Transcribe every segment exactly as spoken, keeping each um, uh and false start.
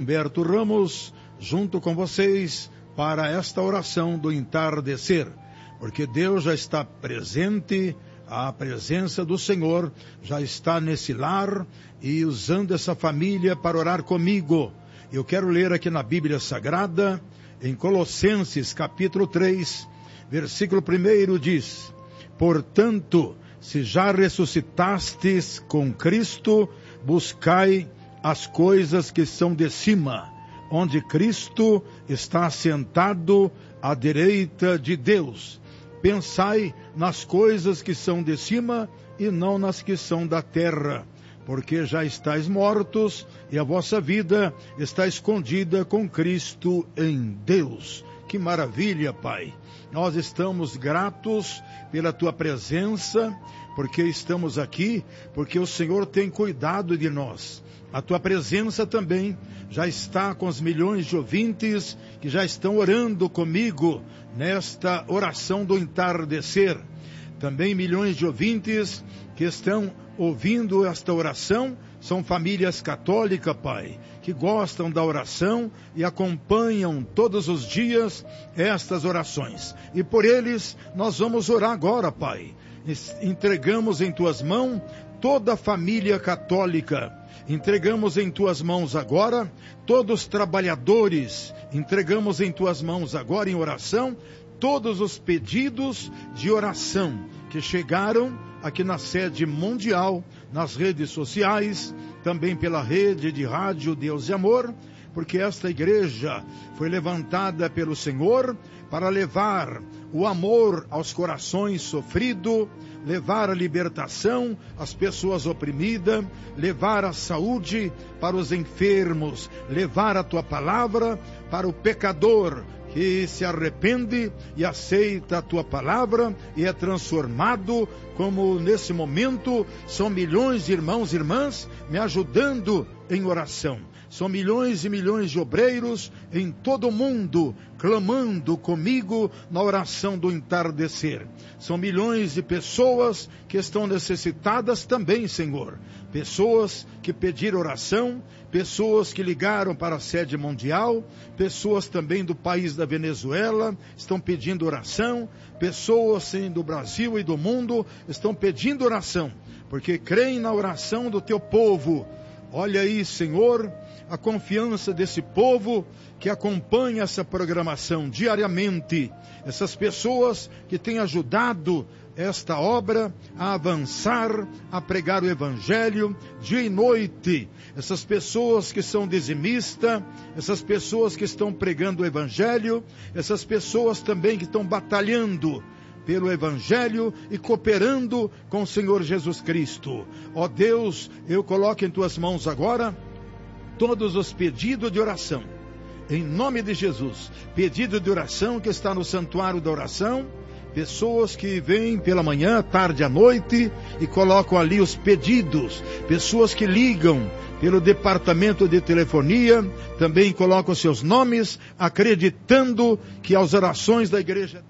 Humberto Ramos, junto com vocês, para esta oração do entardecer, porque Deus já está presente, a presença do Senhor já está nesse lar e usando essa família para orar comigo. Eu quero ler aqui na Bíblia Sagrada, em Colossenses capítulo três, versículo primeiro diz: portanto, se já ressuscitastes com Cristo, buscai as coisas que são de cima, onde Cristo está assentado à direita de Deus. Pensai nas coisas que são de cima e não nas que são da terra, porque já estáis mortos e a vossa vida está escondida com Cristo em Deus. Que maravilha, Pai! Nós estamos gratos pela Tua presença, porque estamos aqui, porque o Senhor tem cuidado de nós. A Tua presença também já está com os milhões de ouvintes que já estão orando comigo nesta oração do entardecer. Também milhões de ouvintes que estão ouvindo esta oração são famílias católicas, Pai, que gostam da oração e acompanham todos os dias estas orações. E por eles nós vamos orar agora, Pai. Entregamos em Tuas mãos toda a família católica. Entregamos em Tuas mãos agora todos os trabalhadores. Entregamos em Tuas mãos agora em oração todos os pedidos de oração que chegaram aqui na sede mundial, nas redes sociais, também pela rede de rádio Deus e Amor, porque esta igreja foi levantada pelo Senhor para levar o amor aos corações sofridos, levar a libertação às pessoas oprimidas, levar a saúde para os enfermos, levar a Tua palavra para o pecador que se arrepende e aceita a Tua palavra e é transformado, como nesse momento são milhões de irmãos e irmãs me ajudando em oração. São milhões e milhões de obreiros em todo o mundo clamando comigo na oração do entardecer. São milhões de pessoas que estão necessitadas também, Senhor. Pessoas que pediram oração, pessoas que ligaram para a sede mundial, pessoas também do país da Venezuela estão pedindo oração, pessoas sim, do Brasil e do mundo estão pedindo oração, porque creem na oração do Teu povo. Olha aí, Senhor, a confiança desse povo que acompanha essa programação diariamente. Essas pessoas que têm ajudado esta obra a avançar, a pregar o Evangelho dia e noite. Essas pessoas que são dizimistas, essas pessoas que estão pregando o Evangelho, essas pessoas também que estão batalhando pelo Evangelho e cooperando com o Senhor Jesus Cristo. Ó Deus, eu coloco em Tuas mãos agora todos os pedidos de oração. Em nome de Jesus, pedido de oração que está no santuário da oração, pessoas que vêm pela manhã, tarde à noite e colocam ali os pedidos, pessoas que ligam pelo departamento de telefonia, também colocam seus nomes, acreditando que as orações da igreja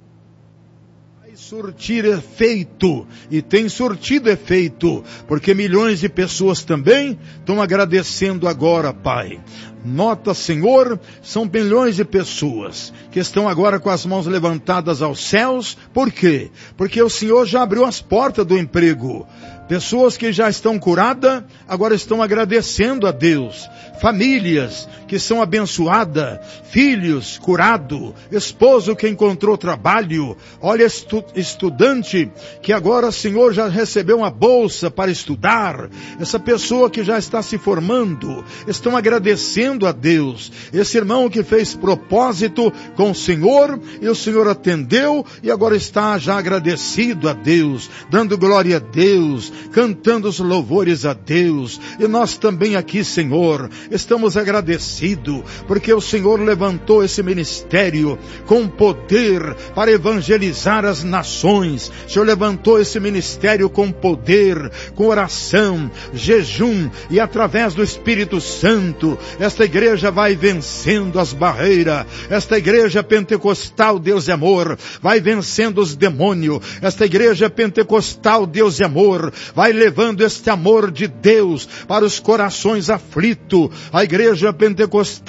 surtir efeito, e tem surtido efeito, porque milhões de pessoas também estão agradecendo agora, Pai. Nota, Senhor, são milhões de pessoas que estão agora com as mãos levantadas aos céus. Por quê? Porque o Senhor já abriu as portas do emprego. Pessoas que já estão curadas, agora estão agradecendo a Deus. Famílias que são abençoadas, filhos curados, esposo que encontrou trabalho. Olha, estu- estudante que agora, Senhor, já recebeu uma bolsa para estudar. Essa pessoa que já está se formando, estão agradecendo a Deus. Esse irmão que fez propósito com o Senhor, e o Senhor atendeu, e agora está já agradecido a Deus, dando glória a Deus, cantando os louvores a Deus. E nós também aqui, Senhor, estamos agradecidos, porque o Senhor levantou esse ministério com poder para evangelizar as nações. O Senhor levantou esse ministério com poder, com oração, jejum, e através do Espírito Santo, esta igreja vai vencendo as barreiras. Esta igreja pentecostal, Deus e amor, vai vencendo os demônios. Esta igreja pentecostal, Deus e amor, vai levando este amor de Deus para os corações aflitos. A igreja pentecostal